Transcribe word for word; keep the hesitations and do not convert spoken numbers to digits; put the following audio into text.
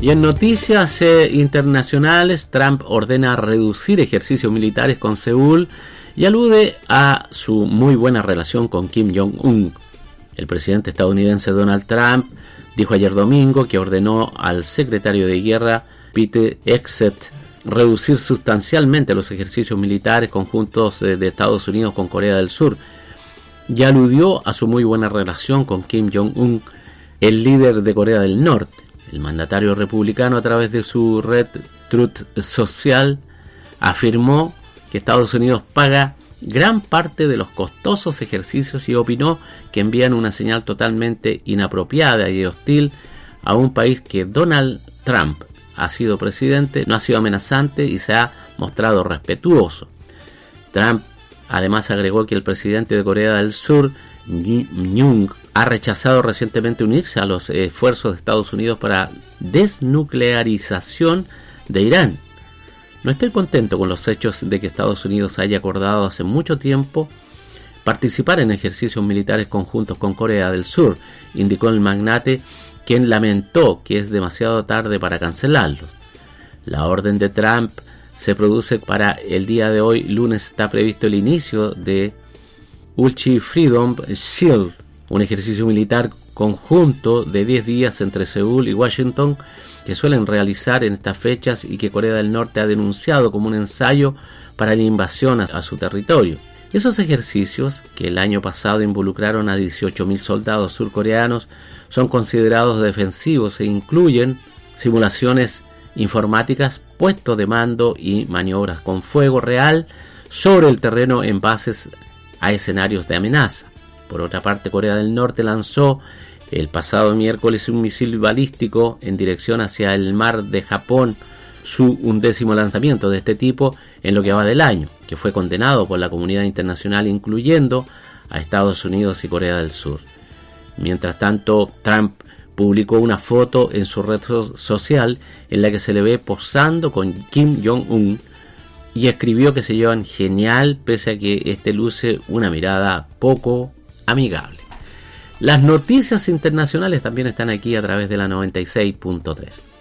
Y en noticias eh, internacionales, Trump ordena reducir ejercicios militares con Seúl y alude a su muy buena relación con Kim Jong-un. El presidente estadounidense Donald Trump dijo ayer domingo que ordenó al secretario de Guerra, Pete Hegseth, reducir sustancialmente los ejercicios militares conjuntos de, de Estados Unidos con Corea del Sur, y aludió a su muy buena relación con Kim Jong-un, el líder de Corea del Norte. El mandatario republicano, a través de su red Truth Social, afirmó que Estados Unidos paga gran parte de los costosos ejercicios y opinó que envían una señal totalmente inapropiada y hostil a un país que Donald Trump ha sido presidente, no ha sido amenazante y se ha mostrado respetuoso. Trump además agregó que el presidente de Corea del Sur, Jong-un, ha rechazado recientemente unirse a los esfuerzos de Estados Unidos para desnuclearización de Irán. No estoy contento con los hechos de que Estados Unidos haya acordado hace mucho tiempo participar en ejercicios militares conjuntos con Corea del Sur, indicó el magnate, quien lamentó que es demasiado tarde para cancelarlos. La orden de Trump se produce para el día de hoy, lunes, está previsto el inicio de Ulchi Freedom Shield, un ejercicio militar conjunto de diez días entre Seúl y Washington que suelen realizar en estas fechas y que Corea del Norte ha denunciado como un ensayo para la invasión a, a su territorio. Esos ejercicios, que el año pasado involucraron a dieciocho mil soldados surcoreanos, son considerados defensivos e incluyen simulaciones informáticas, puestos de mando y maniobras con fuego real sobre el terreno en bases a escenarios de amenaza. Por otra parte, Corea del Norte lanzó el pasado miércoles un misil balístico en dirección hacia el mar de Japón, su undécimo lanzamiento de este tipo en lo que va del año, que fue condenado por la comunidad internacional, incluyendo a Estados Unidos y Corea del Sur. Mientras tanto, Trump publicó una foto en su red social en la que se le ve posando con Kim Jong-un y escribió que se llevan genial pese a que este luce una mirada poco amigable. Las noticias internacionales también están aquí a través de la noventa y seis punto tres.